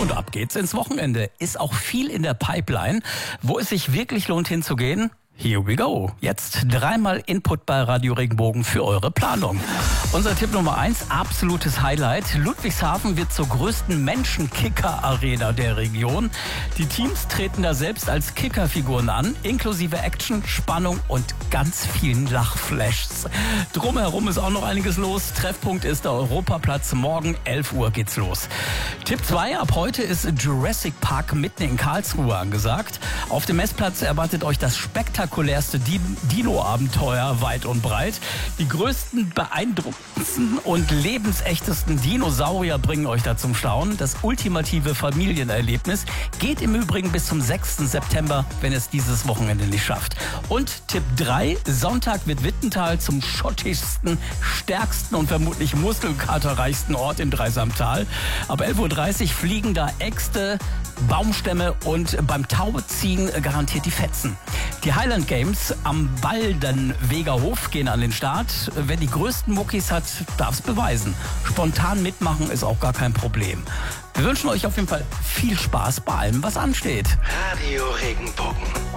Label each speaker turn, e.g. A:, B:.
A: Und ab geht's ins Wochenende. Ist auch viel in der Pipeline. Wo es sich wirklich lohnt hinzugehen? Here we go. Jetzt dreimal Input bei Radio Regenbogen für eure Planung. Unser Tipp Nummer 1, absolutes Highlight. Ludwigshafen wird zur größten Menschenkicker-Arena der Region. Die Teams treten da selbst als Kickerfiguren an, inklusive Action, Spannung und ganz vielen Lachflashs. Drumherum ist auch noch einiges los. Treffpunkt ist der Europaplatz. Morgen 11 Uhr geht's los. Tipp 2, ab heute ist Jurassic Park mitten in Karlsruhe angesagt. Auf dem Messplatz erwartet euch das spektakulärste Dino-Abenteuer weit und breit. Die größten, beeindruckendsten und lebensechtesten Dinosaurier bringen euch da zum Staunen. Das ultimative Familienerlebnis geht im Übrigen bis zum 6. September, wenn es dieses Wochenende nicht schafft. Und Tipp 3, Sonntag wird Wittental zum schottischsten, stärksten und vermutlich muskelkaterreichsten Ort im Dreisamtal. Ab 11.30 Uhr fliegen da Äxte, Baumstämme und beim Tauziehen garantiert die Fetzen. Die Highland Games am Baldenweger Hof gehen an den Start. Wer die größten Muckis hat, darf es beweisen. Spontan mitmachen ist auch gar kein Problem. Wir wünschen euch auf jeden Fall viel Spaß bei allem, was ansteht.
B: Radio Regenbogen.